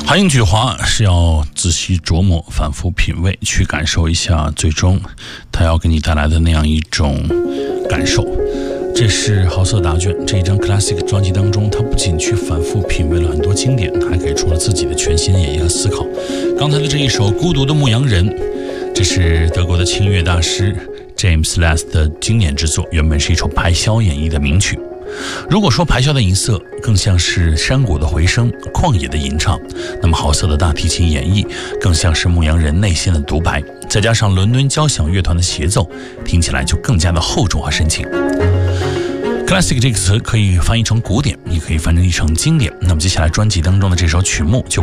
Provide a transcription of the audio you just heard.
韩英举华是要仔细琢磨、反复品味，去感受一下最终他要给你带来的那样一种感受。这是豪瑟答卷这一张 Classic 专辑当中，他不仅去反复品味了很多经典，他还给出了自己的全新演绎和思考。刚才的这一首《孤独的牧羊人》，这是德国的轻乐大师 James Last 的经典之作，原本是一首排箫演绎的名曲。如果说排箫的音色更像是山谷的回声、旷野的吟唱，那么豪瑟的大提琴演绎更像是牧羊人内心的独白，再加上伦敦交响乐团的协奏，听起来就更加的厚重和深情。Classic 这个词可以翻译成古典，也可以翻译成经典。那么接下来专辑当中的这首曲目就